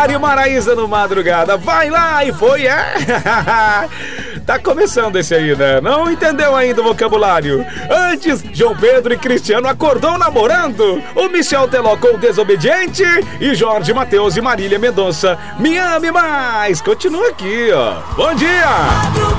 Mário Maraíza no Madrugada. Vai lá e foi, é? Tá começando esse aí, né? Não entendeu ainda o vocabulário. Antes, João Pedro e Cristiano acordou namorando. O Michel Teló com o Desobediente. E Jorge Mateus e Marília Mendonça, Me Ame Mais. Continua aqui, ó. Bom dia!